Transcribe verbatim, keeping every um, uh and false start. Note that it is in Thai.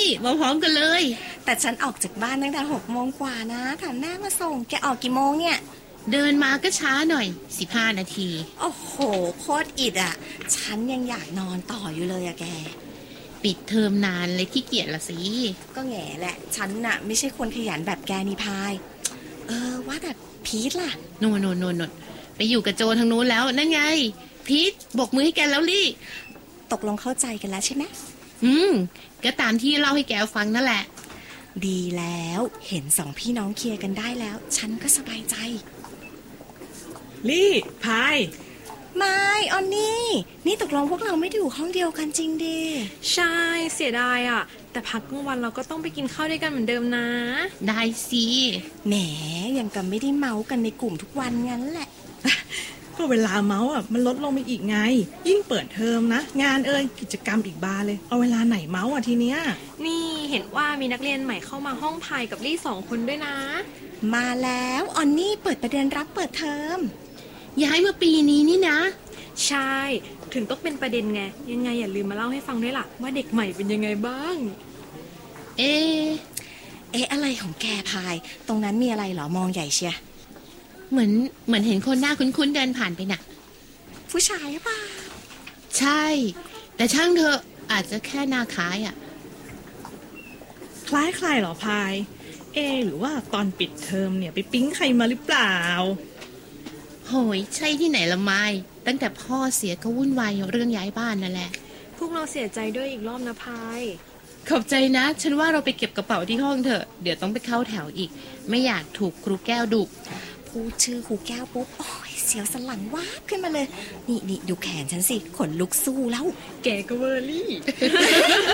มาพร้อมกันเลยแต่ฉันออกจากบ้านตั้งแต่หกโมงกว่านะถามหน้ามาส่งแกออกกี่โมงเนี่ยเดินมาก็ช้าหน่อยสิบห้านาทีโอ้โหโคตรอิดอ่ะฉันยังอยากนอนต่ออยู่เลยอะแกปิดเทอมนานเลยขี้เกียจละสิก็แง่แหละฉันน่ะไม่ใช่คนขยันแบบแกนี่พายเออว่าแต่พีทล่ะโน่นโน่นโน่นไปอยู่กับโจทางนู้นแล้วนั่นไงพีทบอกมือให้แกแล้วลี่ตกลงเข้าใจกันแล้วใช่ไหมอืมก็ตามที่เล่าให้แกฟังนั่นแหละดีแล้วเห็นสองพี่น้องเคลียร์กันได้แล้วฉันก็สบายใจลี่พายไม่ออนนี่นี่ตกลงพวกเราไม่ได้อยู่ห้องเดียวกันจริงดิใช่เสียดายอ่ะแต่พักกลางวันเราก็ต้องไปกินข้าวด้วยกันเหมือนเดิมนะได้สิแหมยังกับไม่ได้เมากันในกลุ่มทุกวันงั้นแหละก็เวลาเมาอ่ะมันลดลงไปอีกไงยิ่งเปิดเทอมนะงานเอ่ยกิจกรรมอีกบาเลยเอาเวลาไหนเมาอ่ะทีเนี้ยนี่เห็นว่ามีนักเรียนใหม่เข้ามาห้องพายกับลี่สองคนด้วยนะมาแล้วออนนี่เปิดประเด็นรับเปิดเทอมย้ายมาปีนี้นี่นะใช่ถึงต้องเป็นประเด็นไงยังไงอย่าลืมมาเล่าให้ฟังด้วยล่ะว่าเด็กใหม่เป็นยังไงบ้างเอ๊ะเอ๊ะอะไรของแกพายตรงนั้นมีอะไรเหรอมองใหญ่เชียเหมือนเหมือนเห็นคนหน้าคุ้นๆเดินผ่านไปน่ะผู้ชายหรือเปล่าใช่แต่ช่างเธออาจจะแค่หน้าคล้ายอ่ะคล้ายใครหรอพายเอหรือว่าตอนปิดเทอมเนี่ยไปปิ๊งใครมาหรือเปล่าโหยใช่ที่ไหนละไม้ตั้งแต่พ่อเสียก็วุ่นวายเรื่องย้ายบ้านนั่นแหละพวกเราเสียใจด้วยอีกรอบนะพายขอบใจนะฉันว่าเราไปเก็บกระเป๋าที่ห้องเถอะเดี๋ยวต้องไปเข้าแถวอีกไม่อยากถูกครูแก้วดุพูดชื่อครูแก้วปุ๊บโอ้ยเสียวสันหลังวาบขึ้นมาเลยนี่นี่ดูแขนฉันสิขนลุกสู้แล้วแกก็เวอร์ลี่